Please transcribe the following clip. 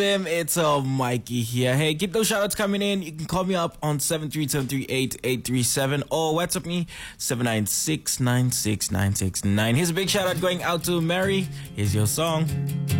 It's Mikey here. Hey, keep those shoutouts coming in. You can call me up on 737388837 or WhatsApp me 796969669. Here's a big shout out going out to Mary. Here's your song.